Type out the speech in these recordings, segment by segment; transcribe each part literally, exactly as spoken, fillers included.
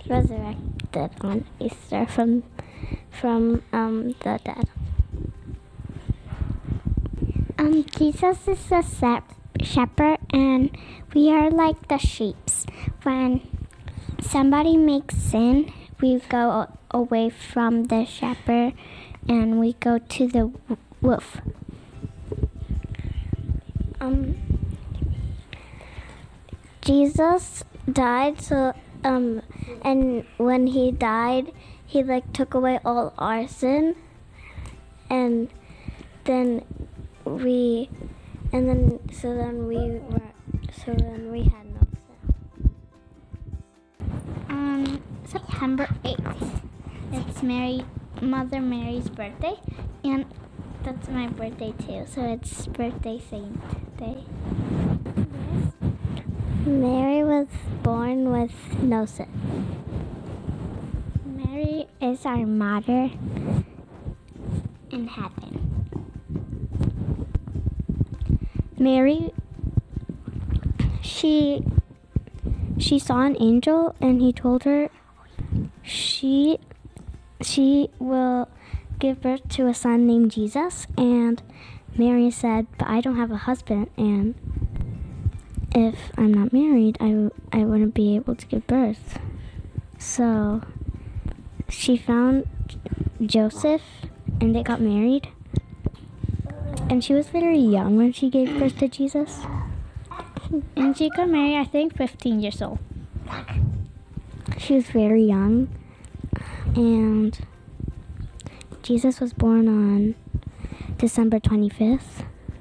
resurrected on Easter from from um, the dead. Um, Jesus is the shepherd, and we are like the sheep. When somebody makes sin, we go away from the shepherd and we go to the wolf. Um, Jesus died, so um, and when he died, he like took away all our sin, and then we, and then so then we were, so then we had no sin. Um, September eighth. It's Mary, Mother Mary's birthday, and that's my birthday too. So it's birthday saint day. Yes. Mary was born with no sin. Mary is our mother in heaven. Mary, she she saw an angel, and he told her she she will give birth to a son named Jesus. And Mary said, but I don't have a husband, and if I'm not married, I, I wouldn't be able to give birth. So she found Joseph, and they got married. And she was very young when she gave birth to Jesus. And she got married, I think, fifteen years old. She was very young. And Jesus was born on December twenty-fifth.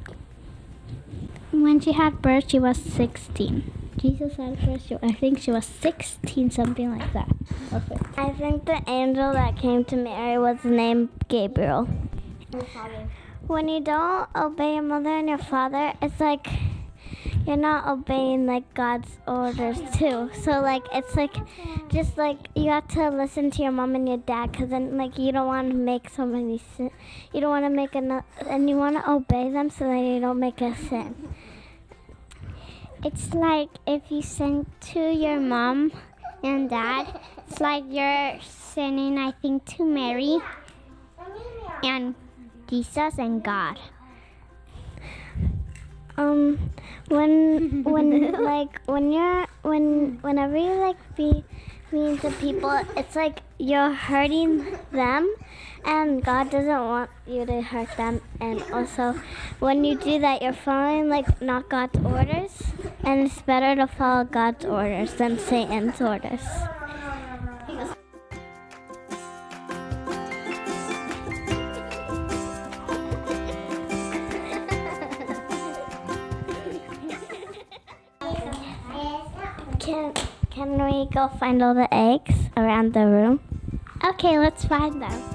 When she had birth, she was sixteen. Jesus had birth, I think she was sixteen, something like that. Okay. I think the angel that came to Mary was named Gabriel. When you don't obey your mother and your father, it's like you're not obeying like God's orders too. So like it's like just like you have to listen to your mom and your dad, because then like you don't want to make somebody sin. You don't want to make another, and you want to obey them so that you don't make a sin. It's like if you sin to your mom and dad, it's like you're sinning, I think, to Mary and Jesus and God. Um, when when like when you're when whenever you like be mean to people, it's like you're hurting them, and God doesn't want you to hurt them. And also, when you do that, you're following like not God's orders, and it's better to follow God's orders than Satan's orders. Can can we go find all the eggs around the room? Okay, let's find them.